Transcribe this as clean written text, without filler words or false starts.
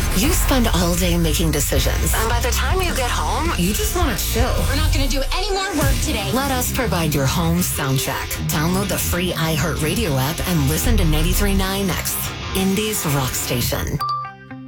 You spend all day making decisions, and by the time you get home, you just want to chill. We're not going to do any more work today. Let us provide your home soundtrack. Download the free iHeartRadio app and listen to 93.9 Next, Indie's rock station.